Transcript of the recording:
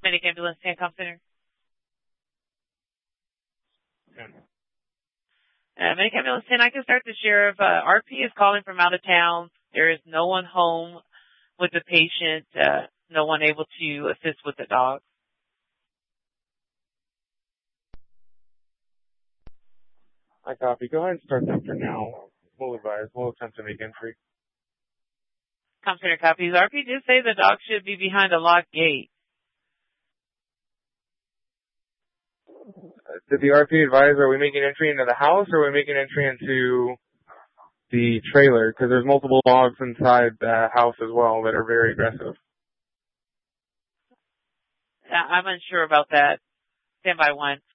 Medic Ambulance 10 Com Center. Yeah. Medic Ambulance 10, I can start the sheriff. RP is calling from out of town. There is no one home with the patient, no one able to assist with the dog. I copy. Go ahead and start that for now. We'll advise. We'll attempt to make entry. Com Center copies. RP did say the dog should be behind a locked gate. Did the RP advise, are we making entry into the house or are we making entry into the trailer? Because there's multiple dogs inside the house as well that are very aggressive. I'm unsure about that. Stand by one.